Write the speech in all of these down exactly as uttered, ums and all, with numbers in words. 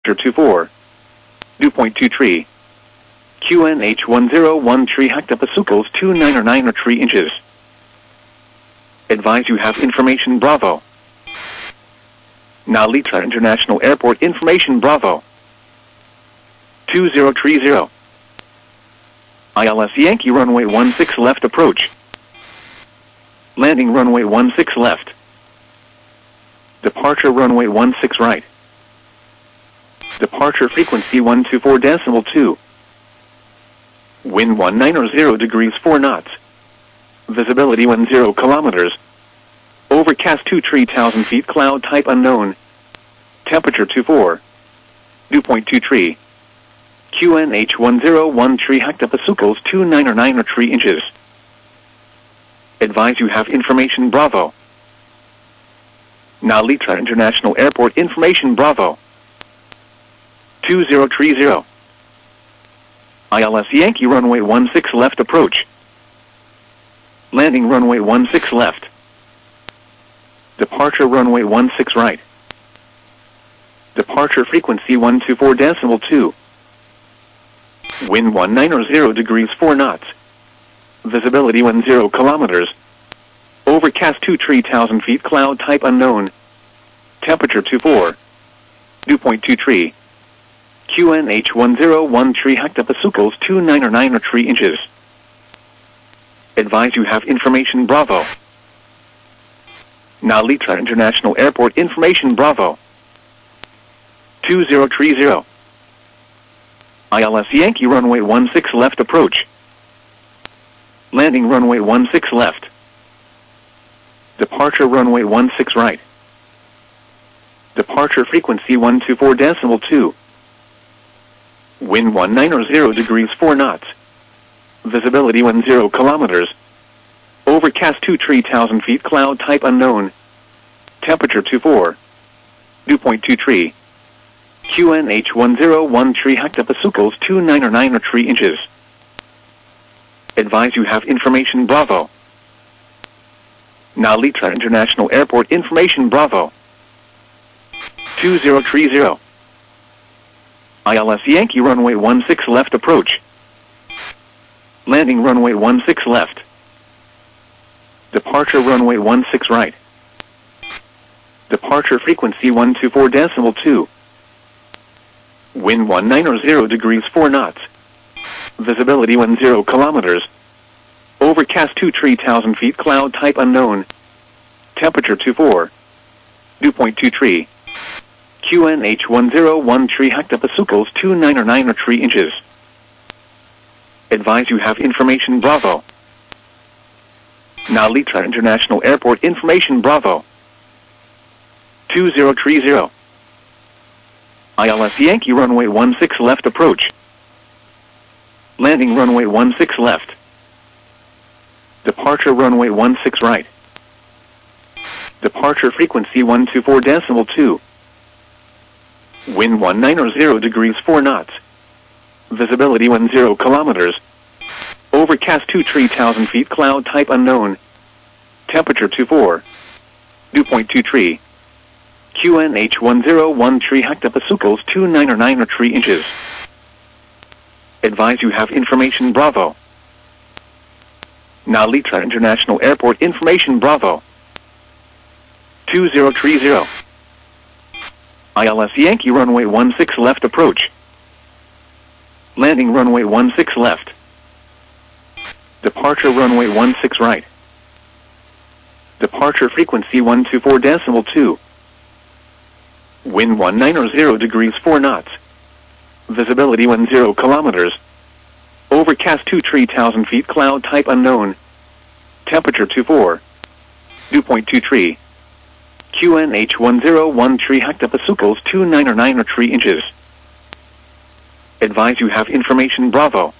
Temperature two four. Dew point two three. Q N H one zero one three hectopascals two nine nine or three inches. Advise you have information Bravo. Nalita International Airport information Bravo. two zero three zero. I L S Yankee runway one six left approach. Landing runway one six left. Departure runway one six right. Departure frequency one two four decimal two. Wind one nine zero degrees four knots. Visibility one zero kilometers. Overcast two three thousand feet cloud type unknown. Temperature two four. Dew point two three. Q N H one zero one three hectopascals two nine nine or three inches. Advise you have information Bravo. Nalita International Airport information Bravo. two zero three zero. I L S Yankee runway one six left approach. Landing runway one six left. Departure runway one six right. Departure frequency one two four decimal two. Wind one nine zero degrees four knots. Visibility one zero kilometers. Overcast two three thousand feet cloud type unknown. Temperature two four. Dew point two three. Q N H one zero one three hectopascals two nine nine or three inches. Advise you have information Bravo. Nalita International Airport information Bravo. two zero three zero. I L S Yankee runway one six left approach. Landing runway one six left. Departure runway one six right. Departure frequency one two four decimal two. Wind one nine zero degrees four knots. Visibility one zero kilometers. Overcast two three thousand feet cloud type unknown. Temperature two four. Dew point two three. Q N H one zero one three hectopascals two nine nine or three inches. Advise you have information Bravo. Nalita International Airport information Bravo. two zero three zero. I L S Yankee runway one six left approach. Landing runway one six left. Departure runway one six right. Departure frequency one two four decimal two. Wind one nine zero degrees four knots. Visibility one zero kilometers. Overcast two three thousand feet cloud type unknown. Temperature two four. Dew point two three. Q N H one zero one three hectopascals two nine nine or three inches. Advise you have information Bravo. Nalita International Airport information Bravo. two zero three zero. I L S Yankee runway one six left approach. Landing runway one six left. Departure runway one six right. Departure frequency one two four decimal two. Wind one nine zero degrees four knots. Visibility one zero kilometers. Overcast two three thousand feet cloud type unknown. Temperature two four. Dew point two three. Q N H one zero one three hectopascals two nine nine or three inches. Advise you have information Bravo. Nalita International Airport information Bravo. two zero three zero. I L S Yankee runway one six left approach. Landing runway one six left. Departure runway one six right. Departure frequency one two four decimal two. Wind one nine zero degrees four knots. Visibility one zero kilometers. Overcast two three thousand feet cloud type unknown. Temperature two four. Dew point two three. Q N H one zero one three hectopascals two nine nine or three inches. Advise you have information Bravo.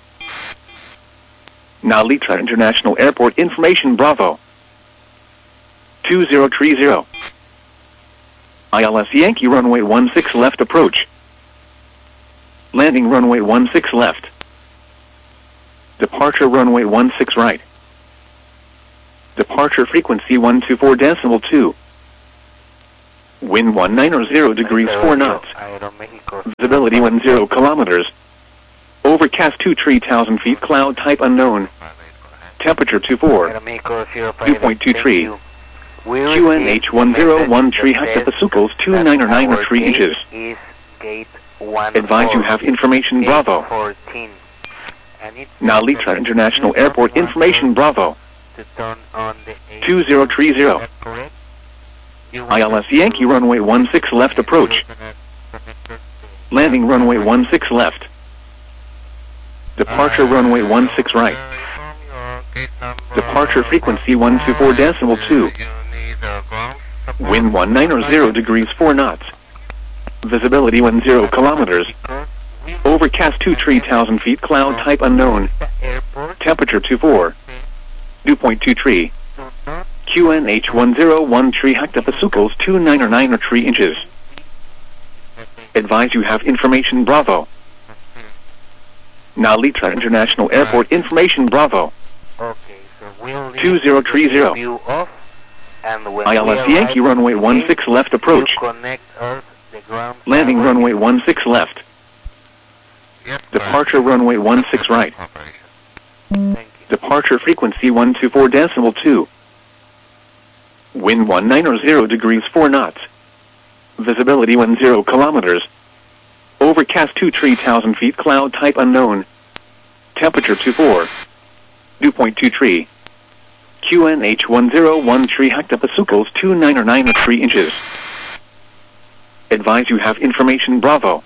Nalita International Airport information Bravo. two zero three zero. I L S Yankee runway one six left approach. Landing runway one six left. Departure runway one six right. Departure frequency one two four decimal two. Wind one nine zero degrees four knots. Aeroméxico. Visibility one zero kilometers. Overcast two three thousand feet. Cloud type unknown. Temperature two four. Aeroméxico zero five. two point two three. Q N H one zero one three hectopascals two nine nine three inches. Is gate one Advise you have information Bravo. fourteen. And it's Nalitra International Airport information Bravo. to turn on the two zero three zero. correct? I L S Yankee runway one six left approach. Landing runway one six left. Departure runway one six right. Departure frequency one two four decimal two. Wind one nine zero degrees four knots. Visibility one zero kilometers. Overcast two three thousand feet. Cloud type unknown. Temperature two four. Dew point two three. Q N H one zero one three hectopascals two nine nine three inches. Advise you have information Bravo. Nalitra International Airport information Bravo. Okay, so we'll leave two zero three zero. the view off, and when I L S we Yankee arrive runway one six left approach. you connect us the ground Landing power. runway one six left. Departure runway one six right. Thank you. Departure frequency one two four decimal two. Wind one nine zero degrees four knots. Visibility one zero kilometers. Overcast two three thousand feet. Cloud type unknown. Temperature two four. Dew point two three. Q N H one zero one three hectopascals two nine nine three inches. Advise you have information Bravo.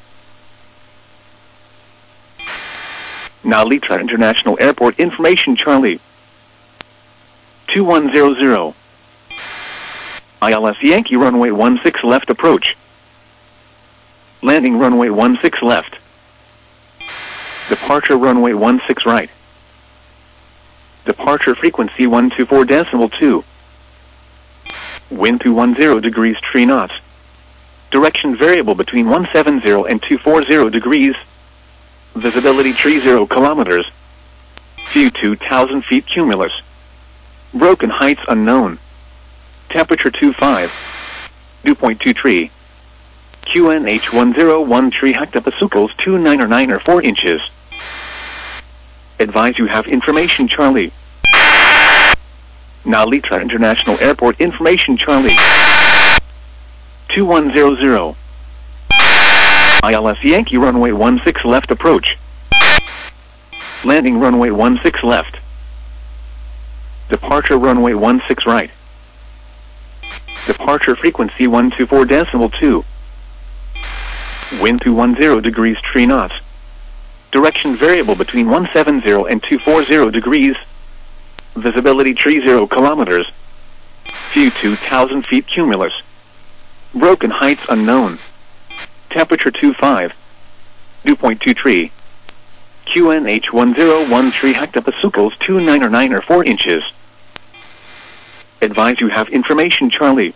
Nalitra International Airport information Charlie. two one zero zero. I L S Yankee runway one six left approach. Landing runway one six left. Departure runway one six right. Departure frequency one two four decimal two. Wind two one zero degrees three knots. Direction variable between one seven zero and two four zero degrees. Visibility three zero kilometers. View two thousand feet cumulus. Broken heights unknown. Temperature two five. Dew point two three. Q N H one zero one three hectopascals two nine nine four inches. Advise you have information Charlie. Nalitra International Airport information Charlie. two one zero zero. I L S Yankee runway one six left approach. Landing runway one six left. Departure runway one six right. Departure frequency one two four decimal two. Wind two one zero degrees three knots. Direction variable between one seven zero and two four zero degrees. Visibility three zero kilometers. View two thousand feet cumulus. Broken heights unknown. Temperature two five. Dew point two three. Q N H one zero one three hectopascals two nine nine four inches. Advise you have information Charlie.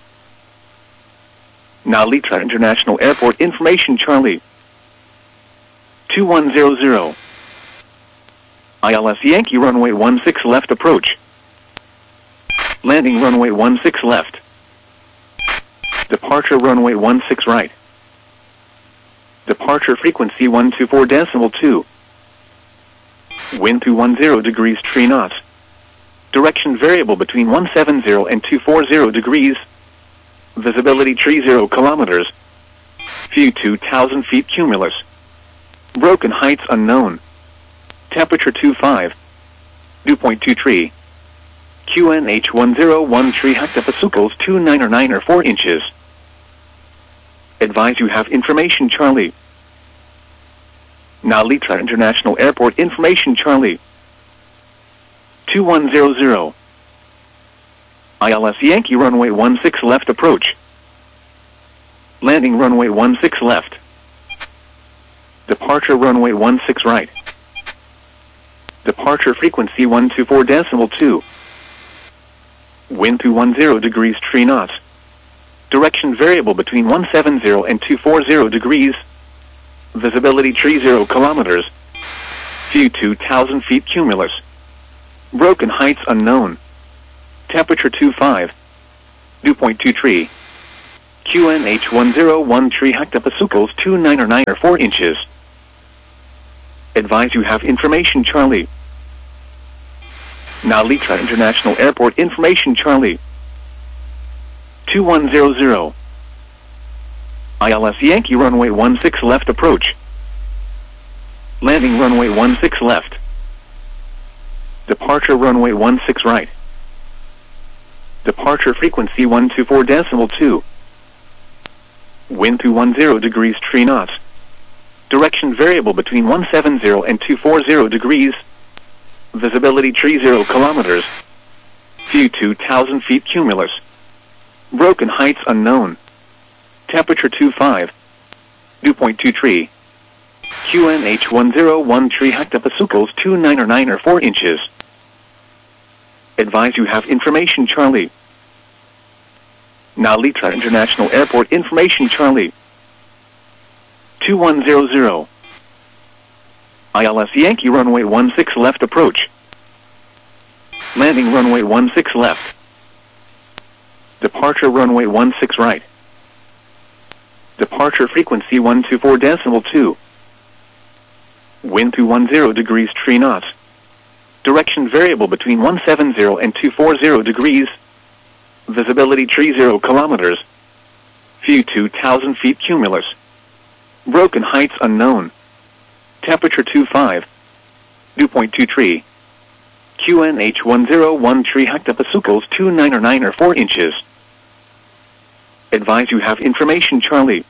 Nalitra International Airport information Charlie. two one zero zero. I L S Yankee runway one six left approach. Landing runway one six left. Departure runway one six right. Departure frequency one two four decimal two. Wind two one zero degrees three knots. Direction variable between one seven zero and two four zero degrees. Visibility three zero kilometers. View two thousand feet cumulus. Broken heights unknown. Temperature two five. Dew point two three. Q N H one zero one three hectopascals two nine nine four inches. Advise you have information Charlie. Nalitra International Airport information Charlie. two one zero zero. I L S Yankee runway one six left approach. Landing runway one six left. Departure runway one six right. Departure frequency one two four decimal two. Wind two one zero degrees three knots. Direction variable between one seven zero and two four zero degrees. Visibility three zero kilometers. View two thousand feet cumulus. Broken heights unknown. Temperature two five. Dew point two three. Q N H one zero one three hectopascals two nine or nine or four inches. Advise you have information Charlie. Nalitra International Airport information Charlie. two one zero zero. I L S Yankee runway one six left approach. Landing runway one six left. Departure runway one six right. Departure frequency one two four decimal two. Wind two one zero degrees three knots. Direction variable between one seven zero and two four zero degrees. Visibility three zero kilometers. View two thousand feet cumulus. Broken heights unknown. Temperature two five. Dew point two three. Q N H one zero one three hectopascals two nine or nine or four inches. Advise you have information Charlie. Nalitra International Airport information Charlie. two one zero zero. I L S Yankee runway one six left approach. Landing runway one six left. Departure runway one six right. Departure frequency one two four decimal two. Wind two one zero degrees three knots. Direction variable between one seven zero and two four zero degrees. Visibility three zero kilometers. View two thousand feet cumulus. Broken heights unknown. Temperature two five. Dew point two three. Q N H one zero one three hectopascals two nine or nine or four inches. Advise you have information Charlie.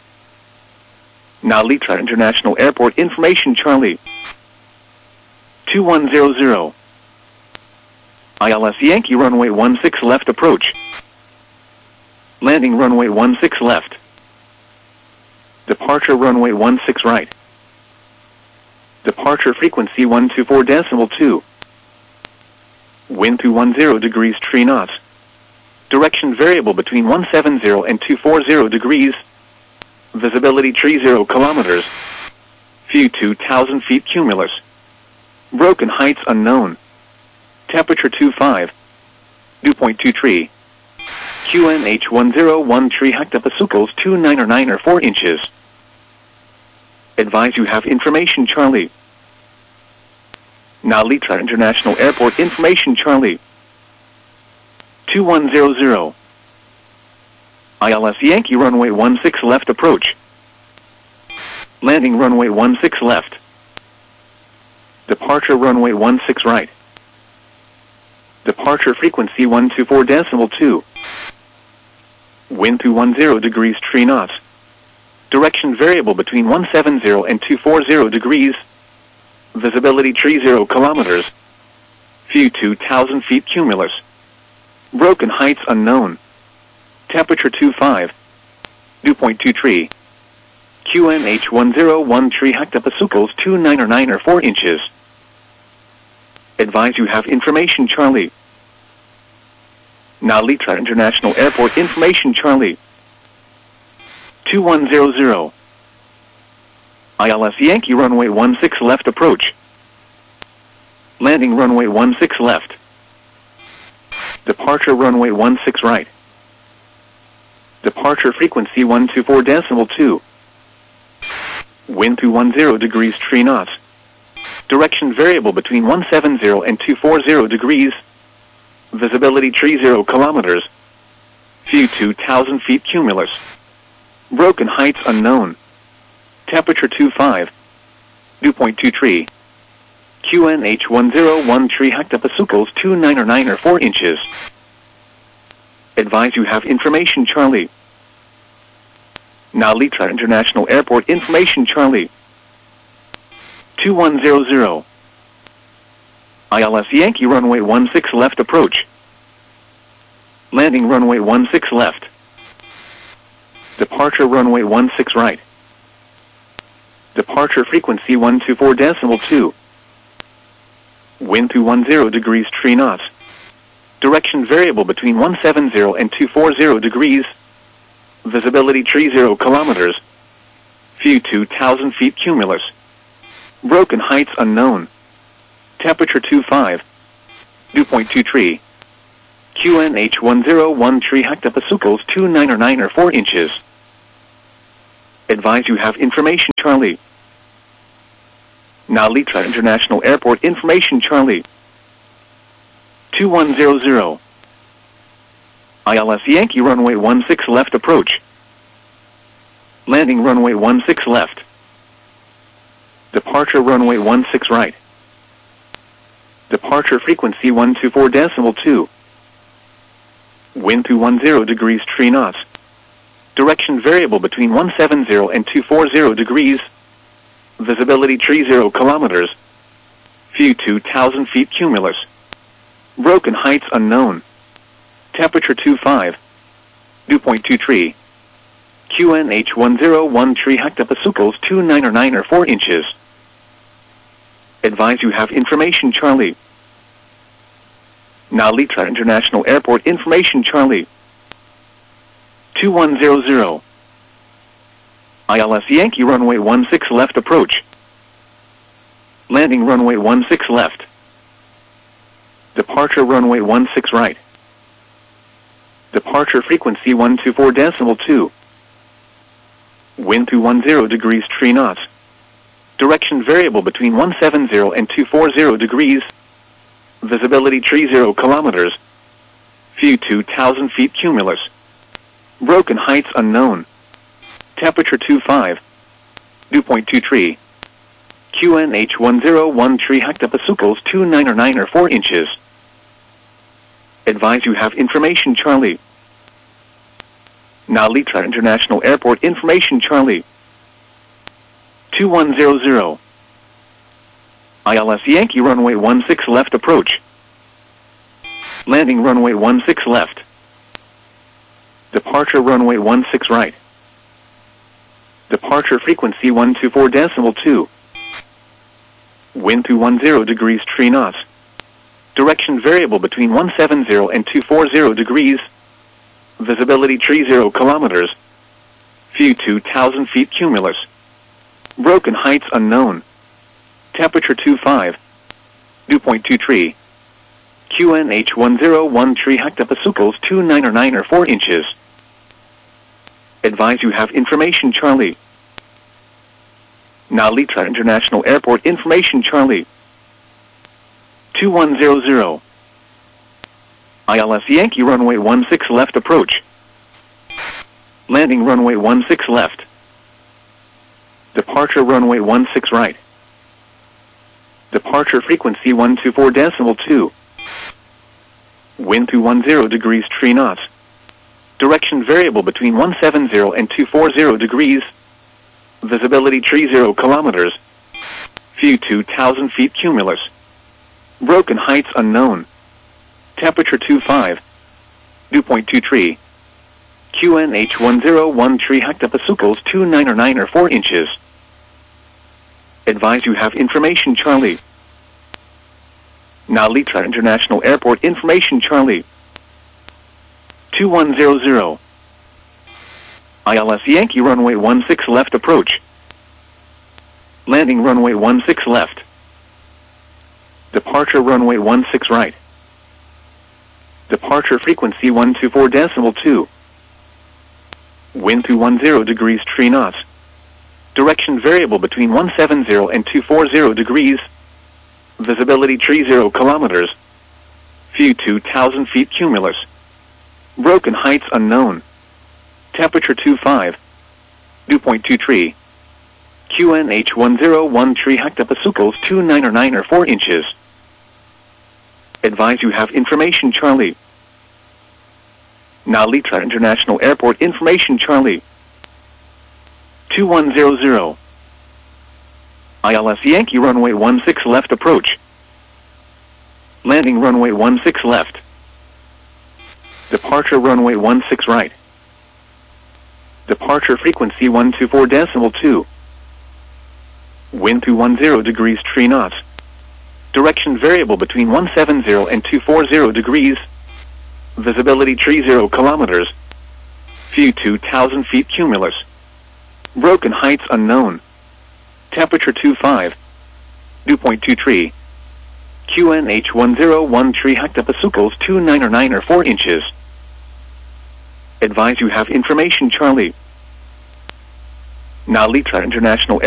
Nalitra International Airport information Charlie. two one zero zero. I L S Yankee runway one six left approach. Landing runway one six left. Departure runway one six right. Departure frequency one two four decimal two. Wind two one zero degrees three knots. Direction variable between one seven zero and two four zero degrees. Visibility three zero kilometers. View two thousand feet cumulus. Broken heights unknown. Temperature two five. Dew point two three. Q N H one zero one three hectopascals two nine or nine or four inches. Advise you have information Charlie. Nalitra International Airport information Charlie. two one zero zero. I L S Yankee runway one six left approach. Landing runway one six left. Departure runway one six right. Departure frequency one two four decimal two. Wind two one zero degrees three knots. Direction variable between one seven zero and two four zero degrees. Visibility three zero kilometers. View two thousand feet cumulus. Broken heights unknown. Temperature two five. Dew point two three. Q N H one zero one three hectopascals two nine or nine or four inches. Advise you have information Charlie. Nalitra International Airport information Charlie. two one zero zero. I L S Yankee runway one six left approach. Landing runway one six left. Departure runway one six right. Departure frequency one two four decimal two. Wind two one zero degrees three knots. Direction variable between one seven zero and two four zero degrees. Visibility three zero kilometers. View two thousand feet cumulus. Broken heights unknown. Temperature two five. Dew point two three. Q N H one zero one three hectopascals two nine or nine or four inches. Advise you have information Charlie. Nalitra International Airport information Charlie. two one zero zero. I L S Yankee runway one six left approach. Landing runway one six left. Departure runway one six right. Departure frequency one two four decimal two. Wind two one zero degrees three knots. Direction variable between one seven zero and two four zero degrees. Visibility three zero kilometers. View two thousand feet cumulus. Broken heights unknown. Temperature two five. Dew point two three. Q N H one zero one three hectopascals two nine or nine or four inches. Advise you have information Charlie. Now Litra International Airport information Charlie. two one zero zero. I L S Yankee runway one six left approach. Landing runway one six left. Departure runway one six right. Departure frequency one two four decimal two. Wind two one zero degrees three knots. Direction variable between one seven zero and two four zero degrees. Visibility three zero kilometers. View two thousand feet cumulus. Broken heights unknown. Temperature two five. Dew point two three. Q N H one zero one three hectopascals two nine or nine or four inches. Advise you have information Charlie. Now Litra International Airport information Charlie. two one zero zero. I L S Yankee runway one six left approach. Landing runway one six left. Departure runway one six right. Departure frequency one two four decimal two. Wind two one zero degrees three knots. Direction variable between one seven zero and two four zero degrees. Visibility three zero kilometers. View two thousand feet cumulus. Broken heights unknown. Temperature two five. Dew point two three. Q N H one zero one three hectopascals two nine or nine or four inches. Advise you have information Charlie. Now Litra International Airport information Charlie. two one zero zero. I L S Yankee runway one six left approach. Landing runway one six left. Departure runway one six right. Departure frequency one two four decimal two. Wind two one zero degrees three knots. Direction variable between one seven zero and two four zero degrees. Visibility three zero kilometers. View two thousand feet cumulus. Broken heights unknown. Temperature two five. Dew point two three. Q N H one zero one three hectopascals two nine or nine or four inches. Advise you have information Charlie. Now Litra International Airport information Charlie. two one zero zero. I L S Yankee runway one six left approach. Landing runway one six left. Departure runway one six right. Departure frequency one two four decimal two. Wind two one zero degrees three knots. Direction variable between one seven zero and two four zero degrees. Visibility three zero kilometers. View two thousand feet cumulus. Broken heights unknown. Temperature two five. Dew point two three. Q N H one zero one three hectopascals two nine or nine or four inches. Advise you have information Charlie. Now Litra International Airport information Charlie. two one zero zero. I L S Yankee runway one six left approach. Landing runway one six left. Departure runway one six right. Departure frequency one two four decimal two. Wind two one zero degrees three knots. Direction variable between one seven zero and two four zero degrees. Visibility three zero kilometers. View two thousand feet cumulus. Broken heights unknown. Temperature two five. Dew point two three. Q N H one zero one three hectopascals two nine or nine or four inches. Advise you have information Charlie. Now Litra International Airport information Charlie. two one zero zero. I L S Yankee runway one six left approach. Landing runway one six left. Departure runway one six right. Departure frequency one two four decimal two. Wind two one zero degrees three knots. Direction variable between one seven zero and two four zero degrees. Visibility three zero kilometers. View two thousand feet cumulus. Broken heights unknown. Temperature two five. Dew point two three. Q N H one zero one three hectopascals two nine or nine or four inches. Advise you have information Charlie. Nalitra International